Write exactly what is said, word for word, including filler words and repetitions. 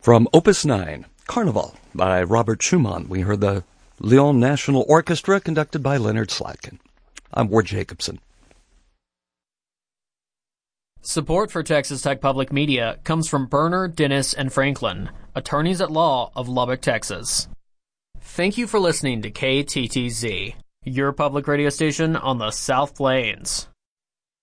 From Opus nine, Carnival by Robert Schumann, we heard the Lyon National Orchestra conducted by Leonard Slatkin. I'm Ward Jacobson. Support for Texas Tech Public Media comes from Berner, Dennis, and Franklin, attorneys at law of Lubbock, Texas. Thank you for listening to K T T Z, your public radio station on the South Plains.